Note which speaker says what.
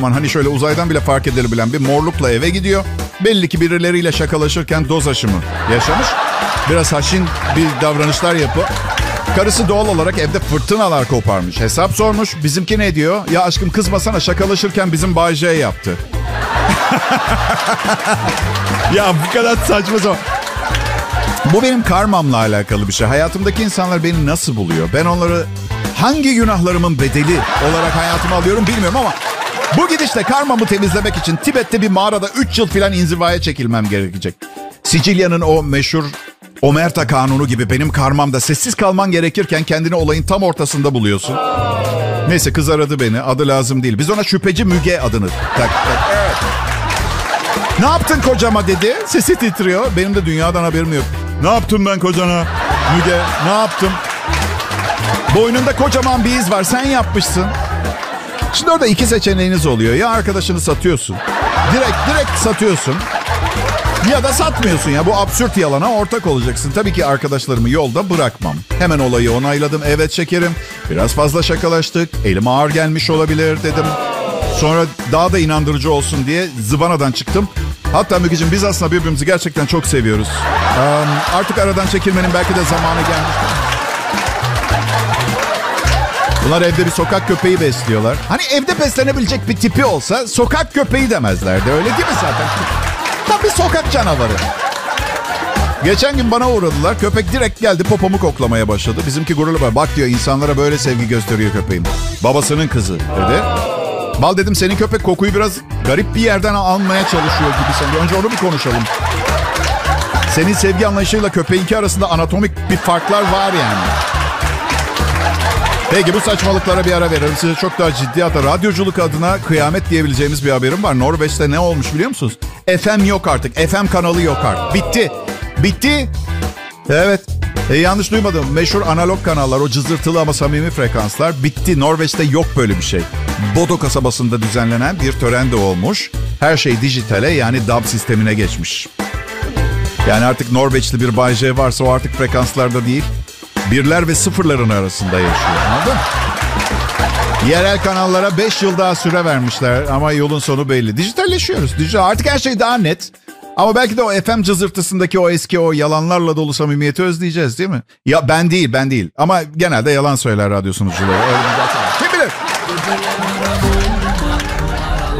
Speaker 1: şişman, hani şöyle uzaydan bile fark edilebilen bir morlukla eve gidiyor. Belli ki birileriyle şakalaşırken doz aşımı yaşamış. Biraz haşin bir davranışlar yapıyor. Karısı doğal olarak evde fırtınalar koparmış. Hesap sormuş. Bizimki ne diyor? Ya aşkım kızmasana, şakalaşırken bizim Bay J yaptı. Ya bu kadar saçma sapan. Bu benim karmamla alakalı bir şey. Hayatımdaki insanlar beni nasıl buluyor? Ben onları hangi günahlarımın bedeli olarak hayatıma alıyorum bilmiyorum ama bu gidişle karmamı temizlemek için Tibet'te bir mağarada 3 yıl filan inzivaya çekilmem gerekecek. Sicilya'nın o meşhur Omerta kanunu gibi benim karmamda sessiz kalman gerekirken kendini olayın tam ortasında buluyorsun. Neyse, kız aradı beni. Adı lazım değil. Biz ona şüpheci Müge adını taktık. Evet. Ne yaptın kocama dedi. Sesi titriyor. Benim de dünyadan haberim yok. Ne yaptım ben kocana? Müge, ne yaptım? Boynunda kocaman bir iz var. Sen yapmışsın. Şimdi orada iki seçeneğiniz oluyor. Ya arkadaşını satıyorsun. Direkt satıyorsun. Ya da satmıyorsun ya. Bu absürt yalana ortak olacaksın. Tabii ki arkadaşlarımı yolda bırakmam. Hemen olayı onayladım. Evet şekerim. Biraz fazla şakalaştık. Elim ağır gelmiş olabilir dedim. Sonra daha da inandırıcı olsun diye zıvanadan çıktım. Hatta Mügeciğim, biz aslında birbirimizi gerçekten çok seviyoruz. Artık aradan çekilmenin belki de zamanı gelmiş. Bunlar evde bir sokak köpeği besliyorlar. Hani evde beslenebilecek bir tipi olsa sokak köpeği demezlerdi. Öyle değil mi zaten? Tam bir sokak canavarı. Geçen gün bana uğradılar. Köpek direkt geldi, popomu koklamaya başladı. Bizimki gururlu. Bak diyor, insanlara böyle sevgi gösteriyor köpeğim. Babasının kızı dedi. Bal dedim, senin köpek kokuyu biraz garip bir yerden almaya çalışıyor gibi sanki. Önce onu bir konuşalım. Senin sevgi anlayışıyla köpeğinki arasında anatomik bir farklar var yani. Peki, bu saçmalıklara bir ara verelim. Size çok daha ciddi, hatta radyoculuk adına kıyamet diyebileceğimiz bir haberim var. Norveç'te ne olmuş biliyor musunuz? FM yok artık. FM kanalı yok artık. Bitti. Evet. Yanlış duymadım. Meşhur analog kanallar, o cızırtılı ama samimi frekanslar bitti. Norveç'te yok böyle bir şey. Bodo kasabasında düzenlenen bir tören de olmuş. Her şey dijitale, yani DAB sistemine geçmiş. Yani artık Norveçli bir Bay J varsa o artık frekanslarda değil, birler ve sıfırların arasında yaşıyor. Anladın mı? Yerel kanallara 5 yıl daha süre vermişler ama yolun sonu belli. Dijitalleşiyoruz. Artık her şey daha net. Ama belki de o FM cızırtısındaki o eski, o yalanlarla dolu samimiyeti özleyeceğiz değil mi? Ya ben değil. Ama genelde yalan söyler radyo sunucuları. Öyle